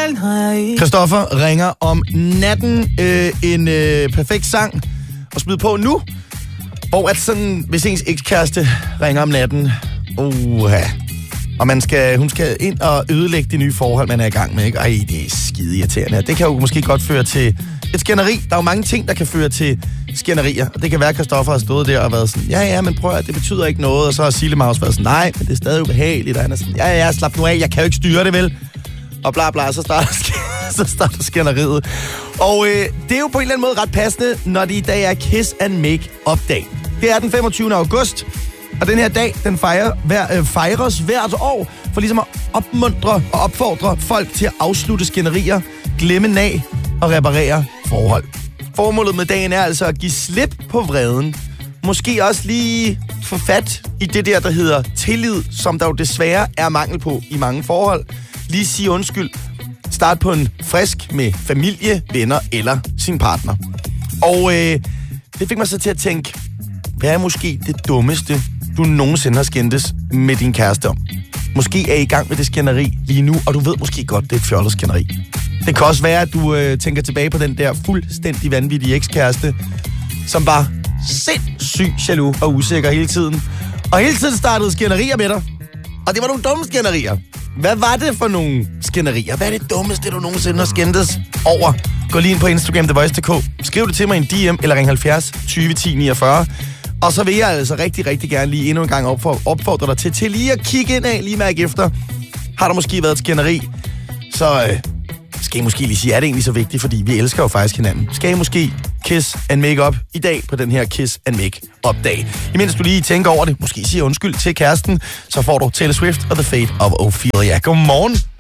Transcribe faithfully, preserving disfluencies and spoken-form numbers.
Christoffer ringer om natten. Øh, en øh, perfekt sang at smide på nu. Hvor at sådan, hvis ens ekskæreste ringer om natten, uha, og man skal, hun skal ind og ødelægge de nye forhold, man er i gang med, ikke? Ej, det er skide irriterende. Det kan jo måske godt føre til et skænderi. Der er jo mange ting, der kan føre til skænderier. Og det kan være, at Christoffer har stået der og været sådan, ja, ja, men prøv at det betyder ikke noget. Og så har Sille Maus været sådan, nej, men det er stadig ubehageligt. Og han er sådan, ja, ja, slap nu af, jeg kan jo ikke styre det, vel? Og bla bla, så starter, så starter skænderiet. Og øh, det er jo på en eller anden måde ret passende, når det i dag er Kiss and Make Up-dag. Det er den femogtyvende august, og den her dag, den fejrer, hver, øh, fejres hvert år, for ligesom at opmuntre og opfordre folk til at afslutte skænderier, glemme nag og reparere forhold. Formålet med dagen er altså at give slip på vreden. Måske også lige få fat i det der, der hedder tillid, som der jo desværre er mangel på i mange forhold. Lige sige undskyld. Start på en frisk med familie, venner eller sin partner. Og øh, det fik mig så til at tænke, hvad er måske det dummeste, du nogensinde har skændtes med din kæreste om? Måske er I i gang med det skænderi lige nu, og du ved måske godt, det er et fjollet skænderi. Det kan også være, at du øh, tænker tilbage på den der fuldstændig vanvittige ekskæreste, som var sindssygt jaloux og usikker hele tiden. Og hele tiden startede skænderier med dig. Og det var nogle dumme skænderier. Hvad var det for nogle skænderier? Hvad er det dummeste, du nogensinde har skændtes over? Gå lige ind på Instagram, The Voice punktum d k. Skriv det til mig i en D M eller ring halvfjerds tyve ti niogfyrre. Og så vil jeg altså rigtig, rigtig gerne lige endnu en gang opfordre dig til, til lige at kigge ind af, lige mærke efter. Har der måske været et skænderi, så øh, skal I måske lige sige, er det egentlig så vigtigt, fordi vi elsker jo faktisk hinanden. Skal I måske kiss and make up i dag på den her Kiss and Make Up-dag? Imens du lige tænker over det, måske siger undskyld til kæresten, så får du Taylor Swift og The Fate of Ophelia. Godmorgen.